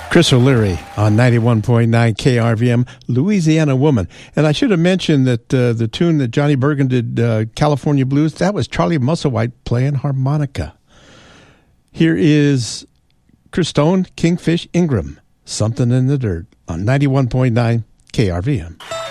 Chris O'Leary on 91.9 KRVM, Louisiana Woman. And I should have mentioned that the tune that Johnny Bergen did, California Blues, that was Charlie Musselwhite playing harmonica. Here is Chris Stone, Kingfish Ingram, Something in the Dirt on 91.9 KRVM.